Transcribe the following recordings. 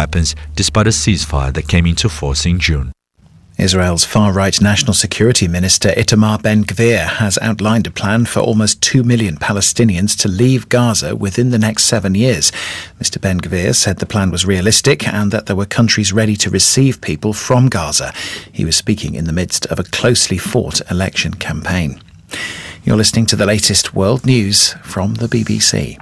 happens despite a ceasefire that came into force in June. Israel's far-right National Security Minister Itamar Ben-Gvir has outlined a plan for almost 2 million Palestinians to leave Gaza within the next 7 years. Mr. Ben-Gvir said the plan was realistic and that there were countries ready to receive people from Gaza. He was speaking in the midst of a closely fought election campaign. You're listening to the latest world news from the BBC.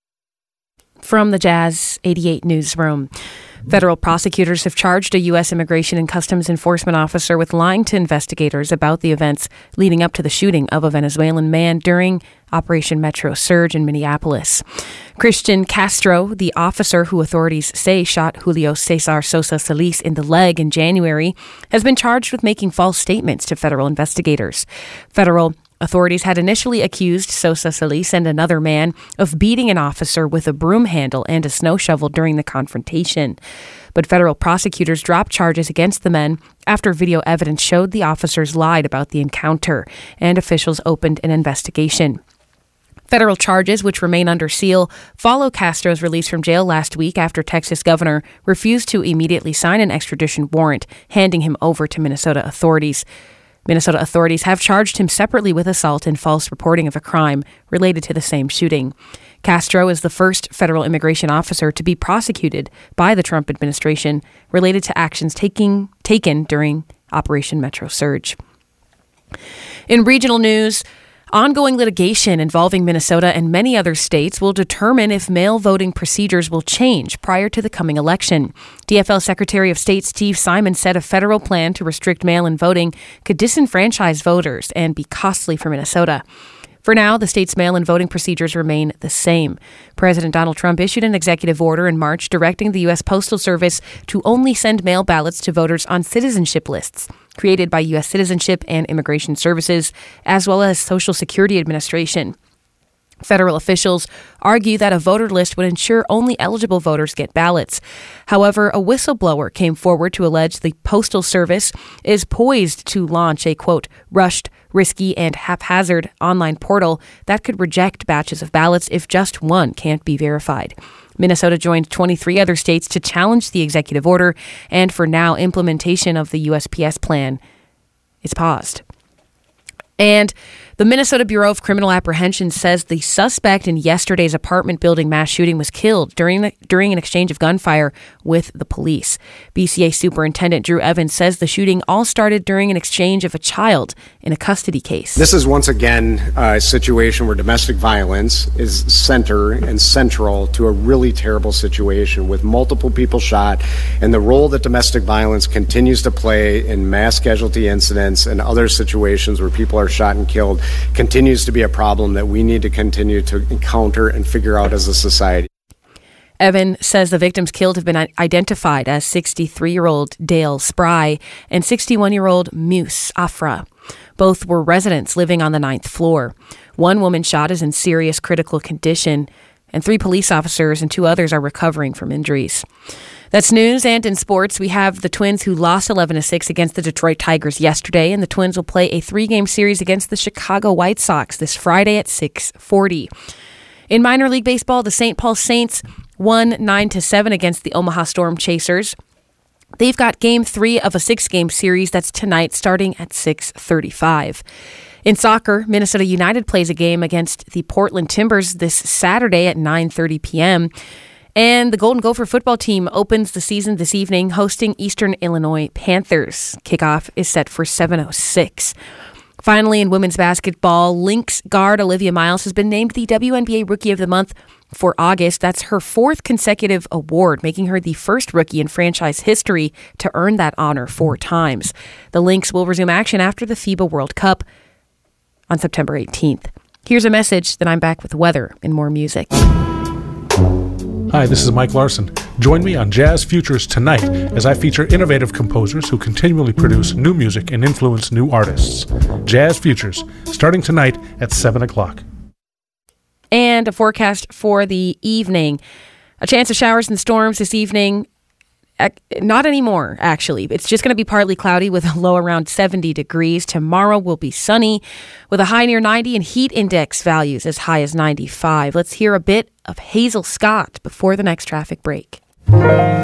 From the Jazz 88 newsroom. Federal prosecutors have charged a U.S. Immigration and Customs Enforcement officer with lying to investigators about the events leading up to the shooting of a Venezuelan man during Operation Metro Surge in Minneapolis. Christian Castro, the officer who authorities say shot Julio Cesar Sosa Solis in the leg in January, has been charged with making false statements to federal investigators. Federal authorities had initially accused Sosa Solis and another man of beating an officer with a broom handle and a snow shovel during the confrontation. But federal prosecutors dropped charges against the men after video evidence showed the officers lied about the encounter, and officials opened an investigation. Federal charges, which remain under seal, follow Castro's release from jail last week after Texas governor refused to immediately sign an extradition warrant, handing him over to Minnesota authorities. Minnesota authorities have charged him separately with assault and false reporting of a crime related to the same shooting. Castro is the first federal immigration officer to be prosecuted by the Trump administration related to actions taken during Operation Metro Surge. In regional news, ongoing litigation involving Minnesota and many other states will determine if mail voting procedures will change prior to the coming election. DFL Secretary of State Steve Simon said a federal plan to restrict mail-in voting could disenfranchise voters and be costly for Minnesota. For now, the state's mail-in voting procedures remain the same. President Donald Trump issued an executive order in March directing the U.S. Postal Service to only send mail ballots to voters on citizenship lists created by U.S. Citizenship and Immigration Services, as well as Social Security Administration. Federal officials argue that a voter list would ensure only eligible voters get ballots. However, a whistleblower came forward to allege the Postal Service is poised to launch a, quote, rushed, risky, and haphazard online portal that could reject batches of ballots if just one can't be verified. Minnesota joined 23 other states to challenge the executive order, and for now, implementation of the USPS plan is paused. And the Minnesota Bureau of Criminal Apprehension says the suspect in yesterday's apartment building mass shooting was killed during an exchange of gunfire with the police. BCA Superintendent Drew Evans says the shooting all started during an exchange of a child in a custody case. This is once again a situation where domestic violence is center and central to a really terrible situation with multiple people shot, and the role that domestic violence continues to play in mass casualty incidents and other situations where people are shot and killed continues to be a problem that we need to continue to encounter and figure out as a society. Evan says the victims killed have been identified as 63-year-old Dale Spry and 61-year-old Muse Afra. Both were residents living on the 9th floor. One woman shot is in serious critical condition, and 3 police officers and 2 others are recovering from injuries. That's news. And in sports, we have the Twins who lost 11-6 against the Detroit Tigers yesterday, and the Twins will play a 3-game series against the Chicago White Sox this Friday at 6:40. In minor league baseball, the St. Paul Saints won 9-7 against the Omaha Storm Chasers. They've got Game 3 of a 6-game series that's tonight starting at 6:35. In soccer, Minnesota United plays a game against the Portland Timbers this Saturday at 9:30 p.m., and the Golden Gopher football team opens the season this evening hosting Eastern Illinois Panthers. Kickoff is set for 7:06. Finally, in women's basketball, Lynx guard Olivia Miles has been named the WNBA Rookie of the Month for August. That's her 4th consecutive award, making her the first rookie in franchise history to earn that honor 4 times. The Lynx will resume action after the FIBA World Cup on September 18th. Here's a message, then I'm back with weather and more music. Hi, this is Mike Larson. Join me on Jazz Futures tonight as I feature innovative composers who continually produce new music and influence new artists. Jazz Futures, starting tonight at 7 o'clock. And a forecast for the evening. A chance of showers and storms this evening. Not anymore, actually. It's just going to be partly cloudy with a low around 70 degrees. Tomorrow will be sunny with a high near 90 and heat index values as high as 95. Let's hear a bit of Hazel Scott before the next traffic break.